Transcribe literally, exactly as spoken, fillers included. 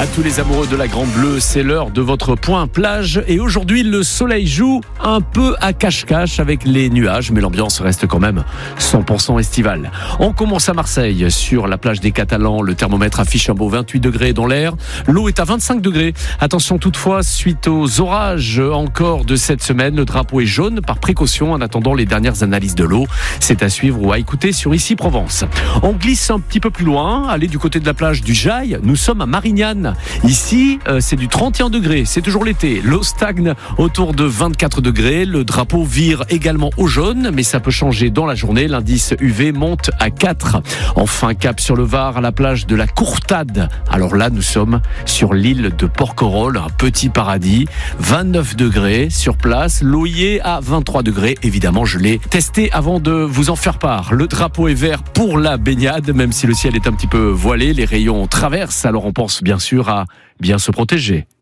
À tous les amoureux de la Grande Bleue, c'est l'heure de votre point plage. Et aujourd'hui, le soleil joue un peu à cache-cache avec les nuages, mais l'ambiance reste quand même cent pour cent estivale. On commence à Marseille, sur la plage des Catalans. Le thermomètre affiche un beau vingt-huit degrés dans l'air. L'eau est à vingt-cinq degrés. Attention toutefois, suite aux orages encore de cette semaine, le drapeau est jaune par précaution en attendant les dernières analyses de l'eau. C'est à suivre ou à écouter sur Ici Provence. On glisse un petit peu plus loin, aller du côté de la plage du Jail. Nous sommes à Marignane. Ici, euh, c'est du trente et un degrés. C'est toujours l'été. L'eau stagne autour de vingt-quatre degrés. Le drapeau vire également au jaune, mais ça peut changer dans la journée. L'indice U V monte à quatre. Enfin, cap sur le Var, à la plage de la Courtade. Alors là, nous sommes sur l'île de Porquerolles, un petit paradis. vingt-neuf degrés sur place. L'eau y est à vingt-trois degrés. Évidemment, je l'ai testé avant de vous en faire part. Le drapeau est vert pour la baignade, même si le ciel est un petit peu voilé. Les rayons traversent, alors on pense bien sûr à bien se protéger.